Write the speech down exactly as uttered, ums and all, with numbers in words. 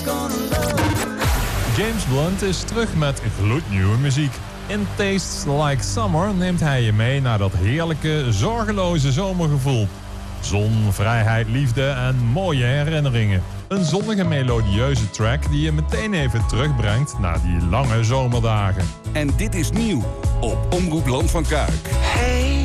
James Blunt is terug met gloednieuwe muziek. In Tastes Like Summer neemt hij je mee naar dat heerlijke, zorgeloze zomergevoel. Zon, vrijheid, liefde en mooie herinneringen. Een zonnige, melodieuze track die je meteen even terugbrengt naar die lange zomerdagen. En dit is nieuw op Omroep Land van Kuik. Hey.